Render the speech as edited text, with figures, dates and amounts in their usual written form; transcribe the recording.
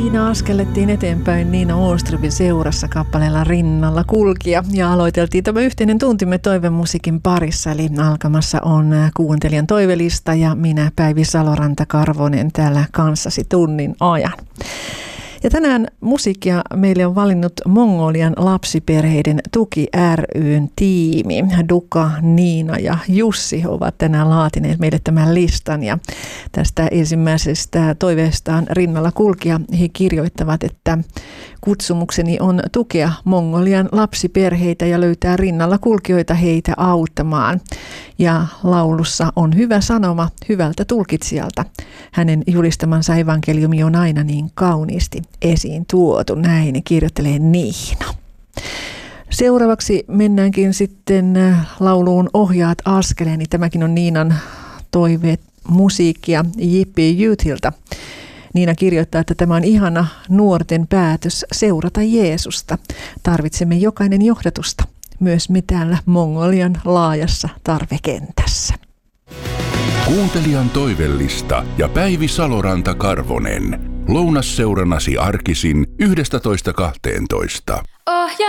Siinä askellettiin eteenpäin Niina Åströmin seurassa kappaleella Rinnalla kulkija ja aloiteltiin tämä yhteinen tuntimme toivemusiikin parissa, eli alkamassa on kuuntelijan toivelista ja minä Päivi Saloranta-Karvonen täällä kanssasi tunnin ajan. Ja tänään musiikkia meille on valinnut Mongolian lapsiperheiden tuki ry:n tiimi. Duka, Niina ja Jussi ovat tänään laatineet meille tämän listan. Ja tästä ensimmäisestä toiveestaan Rinnalla kulkija he kirjoittavat, että kutsumukseni on tukea Mongolian lapsiperheitä ja löytää rinnalla kulkijoita heitä auttamaan. Ja laulussa on hyvä sanoma hyvältä tulkitsijalta. Hänen julistamansa evankeliumi on aina niin kauniisti esiin tuotu. Näin kirjoittelee Niina. Seuraavaksi mennäänkin sitten lauluun Ohjaat askeleeni. Tämäkin on Niinan toiveet musiikkia J.P. Youthilta. Niina kirjoittaa, että tämä on ihana nuorten päätös seurata Jeesusta. Tarvitsemme jokainen johdatusta, myös me täällä Mongolian laajassa tarvekentässä. Kuuntelijan toivellista ja Päivi Saloranta-Karvonen. Lounasseurannasi arkisin 11.12.